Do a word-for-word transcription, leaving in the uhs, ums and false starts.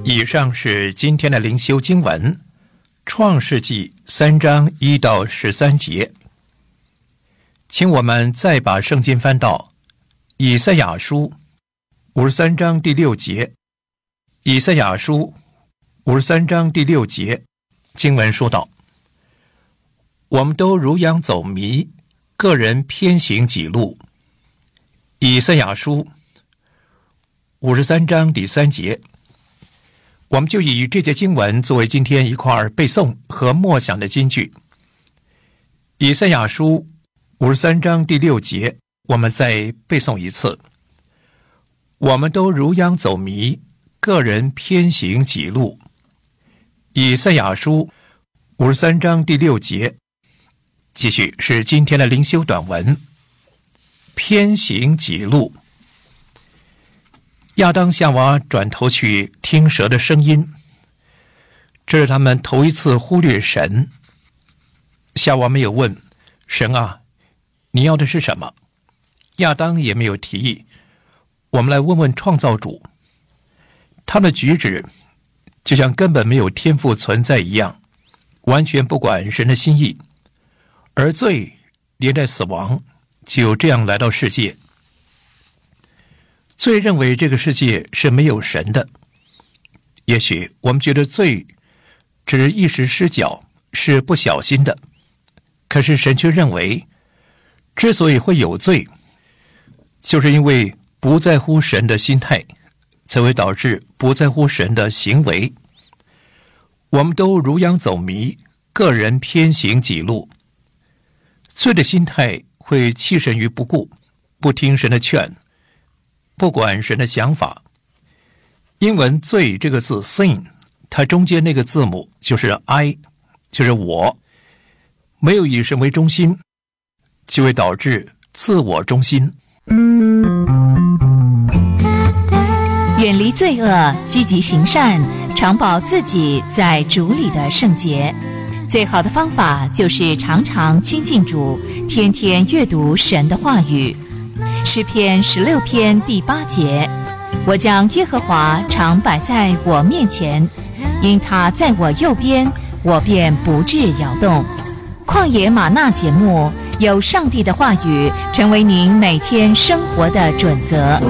以上是今天的灵修经文，创世纪三章一到十三节。请我们再把圣经翻到以赛亚书五十三章第六节。以赛亚书五十三章第六节，经文说道：我们都如羊走迷，个人偏行己路。以赛亚书五十三章第三节，我们就以这节经文作为今天一块背诵和默想的金句。以赛亚书五十三章第六节，我们再背诵一次：我们都如羊走迷，个人偏行己路。以赛亚书五十三章第六节，继续是今天的灵修短文，偏行己路。亚当夏娃转头去听蛇的声音，这是他们头一次忽略神。夏娃没有问神啊，你要的是什么？亚当也没有提议，我们来问问创造主。他们的举止就像根本没有天赋存在一样，完全不管神的心意，而罪连带死亡就这样来到世界。罪认为这个世界是没有神的。也许我们觉得罪只是一时失脚，是不小心的，可是神却认为，之所以会有罪，就是因为不在乎神的心态，才会导致不在乎神的行为。我们都如羊走迷，个人偏行己路。罪的心态会弃神于不顾，不听神的劝，不管神的想法。英文罪这个字 sin， 它中间那个字母就是 I， 就是我，没有以神为中心，就会导致自我中心。 远离罪恶，积极行善，常保自己在主里的圣洁。最好的方法就是常常亲近主，天天阅读神的话语。诗篇十六篇第八节，我将耶和华常摆在我面前，因他在我右边，我便不致摇动。旷野吗哪节目，有上帝的话语成为您每天生活的准则。